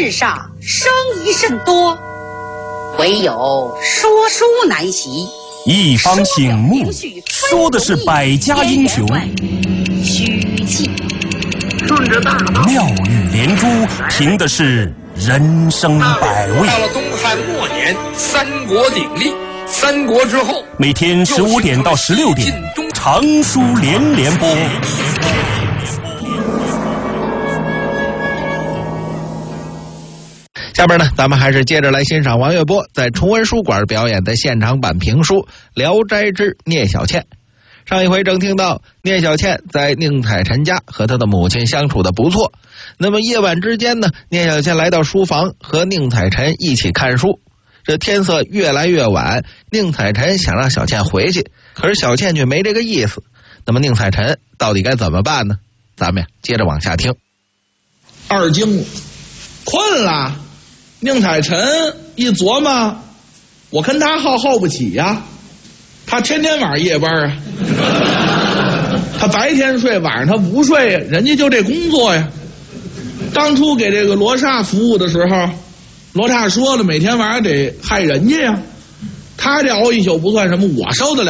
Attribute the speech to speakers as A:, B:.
A: 世上生疑甚多，唯有说书难习。
B: 一方醒目，说的是百家英雄，
A: 虚记
C: 顺着大道，
B: 妙语连珠，凭的是人生百味。
C: 到了东汉末年，三国鼎立，三国之后，
B: 每天15点到16点，长书连连播。
D: 下面呢，咱们还是接着来欣赏王月波在崇文书馆表演的现场版评书《聊斋之聂小倩》。上一回正听到聂小倩在宁采臣家和他的母亲相处的不错，那么夜晚之间呢，聂小倩来到书房和宁采臣一起看书。这天色越来越晚，宁采臣想让小倩回去，可是小倩却没这个意思。那么宁采臣到底该怎么办呢？咱们接着往下听。
E: 二更困了，宁采臣一琢磨，我跟他耗不起呀，他天天晚上夜班啊，他白天睡，晚上他不睡呀，人家就这工作呀。当初给这个罗刹服务的时候，罗刹说了，每天晚上得害人家呀，他这熬一宿不算什么，我受得了。